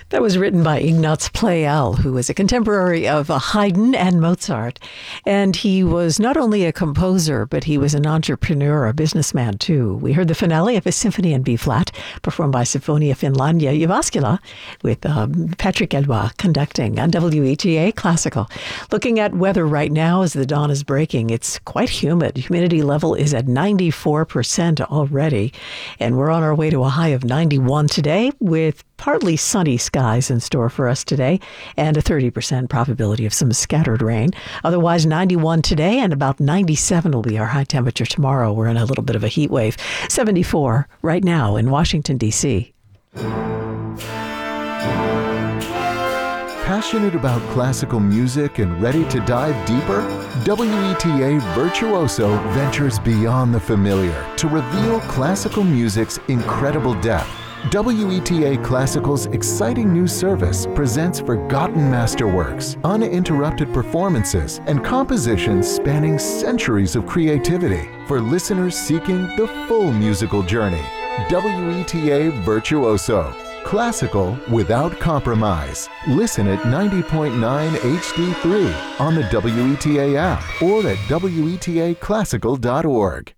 That was written by Ignaz Pleyel, who was a contemporary of Haydn and Mozart. And he was not only a composer, but he was an entrepreneur, a businessman too. We heard the finale of his Symphony in B-flat, performed by Sinfonia Finlandia Jyväskylä, with Patrick Edouard conducting on WETA Classical. Looking at weather right now as the dawn is breaking, it's quite humid. Humidity level is at 94% already, and we're on our way to a high of 91 today, with partly sunny skies in store for us today and a 30% probability of some scattered rain. Otherwise, 91 today and about 97 will be our high temperature tomorrow. We're in a little bit of a heat wave. 74 right now in Washington, D.C. Passionate about classical music and ready to dive deeper? WETA Virtuoso ventures beyond the familiar to reveal classical music's incredible depth. WETA Classical's exciting new service presents forgotten masterworks, uninterrupted performances, and compositions spanning centuries of creativity for listeners seeking the full musical journey. WETA Virtuoso. Classical without compromise. Listen at 90.9 HD3 on the WETA app or at WETAClassical.org.